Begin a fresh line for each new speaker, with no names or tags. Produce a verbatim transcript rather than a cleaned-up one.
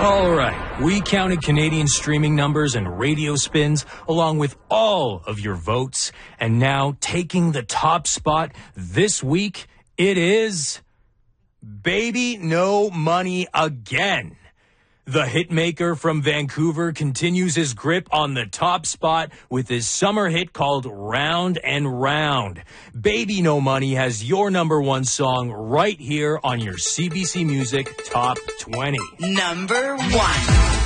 All right, we counted Canadian streaming numbers and radio spins along with all of your votes. And now taking the top spot this week, it is Baby No Money again. The hitmaker from Vancouver continues his grip on the top spot with his summer hit called Round and Round. Baby No Money has your number one song right here on your C B C Music Top twenty.
Number one.